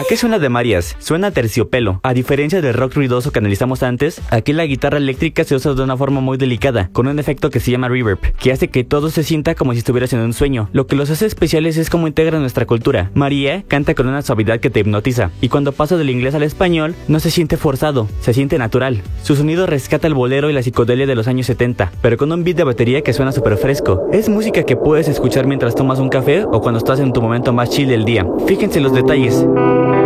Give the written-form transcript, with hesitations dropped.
qué suena de Marías? Suena a terciopelo. A diferencia del rock ruidoso que analizamos antes, aquí la guitarra eléctrica se usa de una forma muy delicada, con un efecto que se llama reverb, que hace que todo se sienta como si estuvieras en un sueño. Lo que los hace especiales es cómo integran nuestra cultura. María canta con una suavidad que te hipnotiza, y cuando pasa del inglés al español, no se siente forzado, se siente natural. Su sonido rescata el bolero y la psicodelia de los años 70, pero con un beat de batería que suena súper fresco. Es música que puedes escuchar mientras tomas un café o cuando estás en tu momento más chill del día. Fíjense en los detalles.